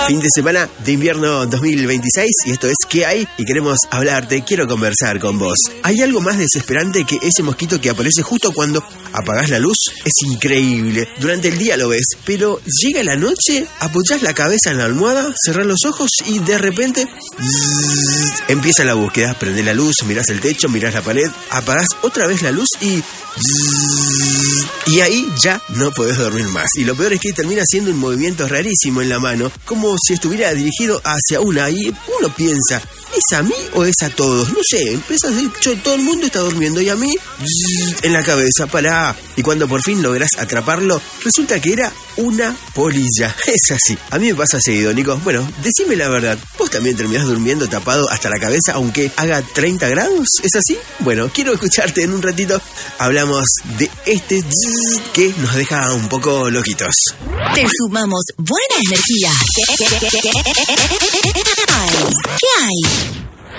Fin de semana de invierno 2026 y esto es ¿Qué hay? Y queremos hablarte, quiero conversar con vos. ¿Hay algo más desesperante que ese mosquito que aparece justo cuando apagás la luz? Es increíble. Durante el día lo ves, pero llega la noche, apoyás la cabeza en la almohada, cerrás los ojos y de repente empieza la búsqueda. Prendés la luz, mirás el techo, mirás la pared, apagás otra vez la luz y ahí ya no podés dormir más. Y lo peor es que termina siendo un movimiento rarísimo en la mano, como si estuviera dirigido hacia una, y uno piensa, ¿es a mí o es a todos? No sé, empieza a decir, todo el mundo está durmiendo y a mí en la cabeza, pará. Y cuando por fin lográs atraparlo, resulta que era una polilla. Es así, a mí me pasa seguido, Nico. Bueno, decime la verdad, ¿vos también terminás durmiendo tapado hasta la cabeza aunque haga 30 grados? ¿Es así? Bueno, quiero escucharte en un ratito. Hablamos de este que nos deja un poco loquitos. Te sumamos buena energía. ¿Qué hay?